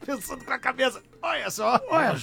Pensando com a cabeça. Olha só.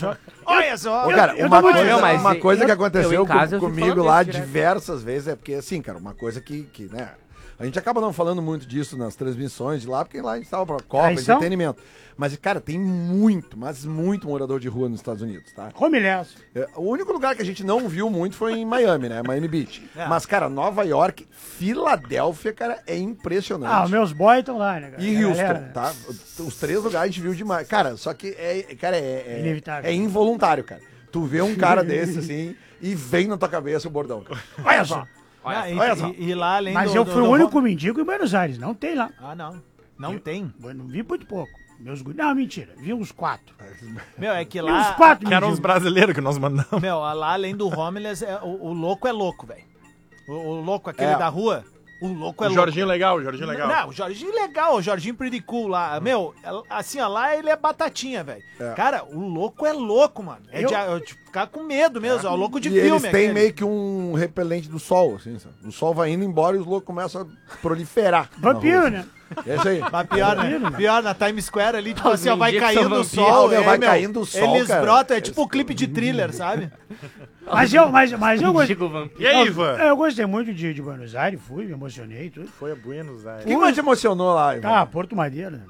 Ô, cara, uma coisa que aconteceu eu comigo lá diversas vezes é porque, assim, cara, uma coisa que, né, a gente acaba não falando muito disso nas transmissões de lá, porque lá a gente tava pra Copa, entretenimento. Mas, cara, tem muito, mas muito morador de rua nos Estados Unidos, tá? Romilhaço. O único lugar que a gente não viu muito foi em Miami, né? Miami Beach. Mas, cara, Nova York, Filadélfia, cara, é impressionante. Os meus boys estão lá, né, cara? E Houston, tá? Os 3 lugares a gente viu demais. Cara, só que é involuntário, cara. Tu vê um cara desse, assim, e vem na tua cabeça o bordão. Olha só. Olha só. E lá, além Mas eu fui o único mendigo em Buenos Aires. Não tem lá. não. Não tem. Não vi muito pouco. Não, mentira. Vi uns 4. Meu, é que Vi lá... uns 4 Que eram os brasileiros que nós mandamos. Meu, lá além do homeless, o louco é louco, velho. O louco, aquele da rua, o louco é louco. O Jorginho legal. Não, o Jorginho legal, o Jorginho pretty cool lá. Meu, assim, ó, lá ele é batatinha, velho. Cara, o louco é louco, mano. É de ficar com medo mesmo, é o louco de e filme. Eles têm meio que um repelente do sol, assim, sabe? O sol vai indo embora e os loucos começam a proliferar. Vampiro, né? É isso aí. Mas pior, né? Pior, na Times Square ali, tipo assim, ó, vai caindo o vampiro, sol. vai caindo o sol, eles cara. brotam, é tipo um clipe de thriller, sabe? Mas eu gostei. E aí, Ivan? Eu gostei muito de Buenos Aires, fui, me emocionei e tudo. Foi a Buenos Aires. O que mais te emocionou lá, Ivan? Porto Madeira.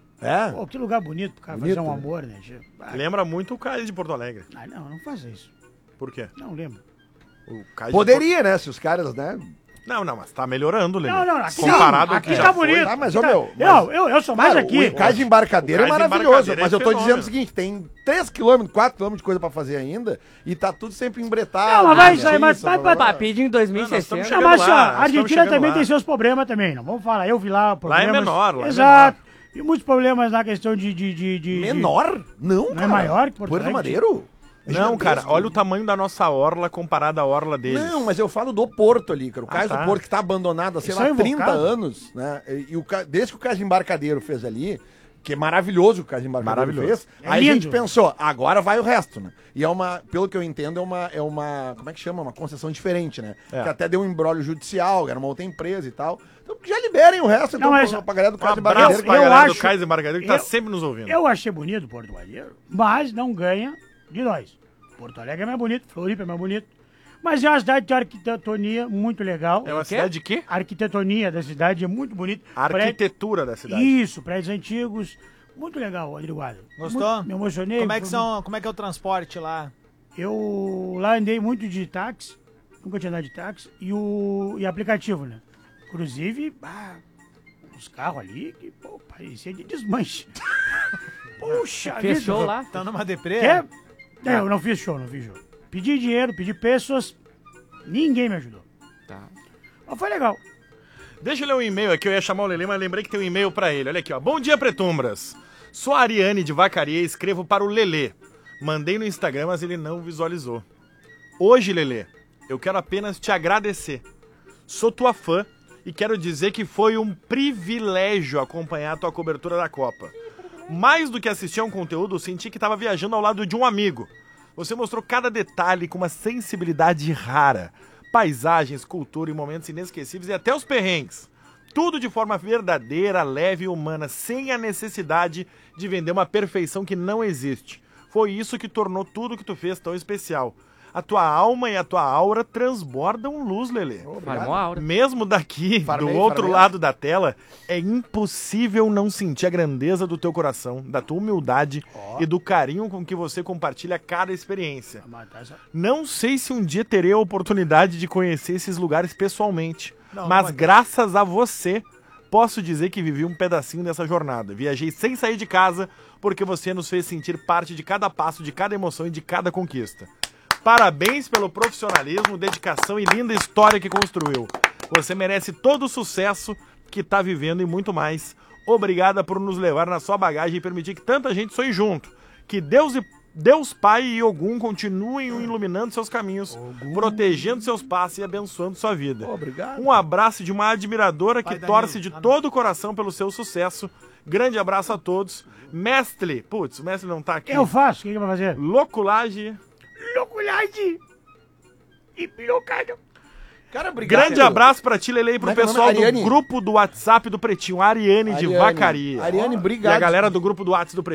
É? Pô, que lugar bonito pro cara fazer um amor, né? Lembra muito o Cais de Porto Alegre. Não faça isso. Por quê? Não lembro. O Cais Poderia, né? Se os caras, né? Não, mas tá melhorando, Lelê. Não, aqui comparado aqui já tá foi. bonito. Ah, mas, ô, meu... Eu sou mais aqui. O cais de embarcadeira é O cais de maravilhoso, embarcadeira mas é eu tô fenômeno. dizendo o seguinte, tem 3 km, 4 km de coisa pra fazer ainda, e tá tudo sempre embretado. Não, mas vai isso aí, mas vai Papinho em 2060. chegando mas lá, ó, a nós estamos Argentina chegando também lá. tem seus problemas também, não vamos falar. Eu vi lá problemas... Lá é menor, lá é Exato. E muitos problemas na questão de Menor? Não, Não é maior que Porto Puerto Alegre? Madeiro? É Não, gigantesco. cara, olha o tamanho da nossa orla comparada à orla deles. Não, mas eu falo do porto ali, cara. O cais tá. do porto que tá abandonado há, sei Isso lá, é 30 invocado. anos, né? Desde que o cais de embarcadeiro fez ali, que é maravilhoso o que o cais de embarcadeiro Maravilhoso. fez, É aí a lindo. gente pensou, agora vai o resto, né? E é uma, pelo que eu entendo, é uma como é que chama? Uma concessão diferente, né? É. Que até deu um embrólio judicial, era uma outra empresa e tal. Então já liberem o resto, então, Não, mas- pra galera do Um cais de abraço embarcadeiro. pra eu galera do acho- Cais de Embarcadeiro que tá eu- sempre nos ouvindo. Eu achei bonito Porto Madeiro, mas não ganha de nós. Porto Alegre é mais bonito, Floripa é mais bonito. Mas é uma cidade de arquitetonia muito legal. É uma cidade de quê? A arquitetonia da cidade é muito bonita. A arquitetura da cidade. Isso, prédios antigos. Muito legal, Rodrigo Adler. Gostou? Muito, me emocionei. Como é que é o transporte lá? Eu lá andei muito de táxi, nunca tinha andado de táxi, e aplicativo, né? Inclusive, uns carros ali que, pô, parecia de desmanche. Puxa Fechou vida. lá? Tá numa deprê? Quer? Eu não fiz show. Pedi dinheiro, pedi pessoas, ninguém me ajudou. Tá. Mas foi legal. Deixa eu ler um e-mail aqui, eu ia chamar o Lelê, mas lembrei que tem um e-mail pra ele. Olha aqui, ó. Bom dia, Pretumbras. Sou a Ariane de Vacaria e escrevo para o Lelê. Mandei no Instagram, mas ele não visualizou. Hoje, Lelê, eu quero apenas te agradecer. Sou tua fã e quero dizer que foi um privilégio acompanhar a tua cobertura da Copa. Mais do que assistir a um conteúdo, senti que estava viajando ao lado de um amigo. Você mostrou cada detalhe com uma sensibilidade rara. Paisagens, cultura e momentos inesquecíveis e até os perrengues. Tudo de forma verdadeira, leve e humana, sem a necessidade de vender uma perfeição que não existe. Foi isso que tornou tudo que tu fez tão especial. A tua alma e a tua aura transbordam luz, Lelê. Farmou a aura. Mesmo daqui, do outro lado da tela, é impossível não sentir a grandeza do teu coração, da tua humildade e do carinho com que você compartilha cada experiência. Não sei se um dia terei a oportunidade de conhecer esses lugares pessoalmente, mas graças a você, posso dizer que vivi um pedacinho dessa jornada. Viajei sem sair de casa, porque você nos fez sentir parte de cada passo, de cada emoção e de cada conquista. Parabéns pelo profissionalismo, dedicação e linda história que construiu. Você merece todo o sucesso que tá vivendo e muito mais. Obrigada por nos levar na sua bagagem e permitir que tanta gente sonhe junto. Que Deus Pai e Ogum continuem iluminando seus caminhos, protegendo seus passos e abençoando sua vida. Obrigado. Um abraço de uma admiradora que Danilo. torce de todo o coração pelo seu sucesso. Grande abraço a todos. Mestre, putz, o mestre não tá aqui. Eu faço, o que vai fazer? Loculage. Louculagem e pirocada. Cara, obrigado. Grande abraço pra ti, Lele, e pro Como é que é o pessoal nome? do Ariane? grupo do WhatsApp do Pretinho, Ariane de Vacaria. Ariane, E obrigado. a galera do grupo do WhatsApp do Pretinho.